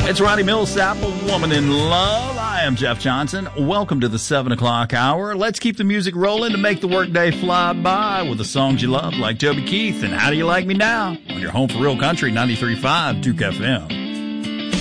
It's Ronnie Millsap, A Woman in Love. I am Jeff Johnson. Welcome to the 7 o'clock hour. Let's keep the music rolling to make the workday fly by with the songs you love, like Toby Keith and How Do You Like Me Now on your home for real country, 93.5 Duke FM.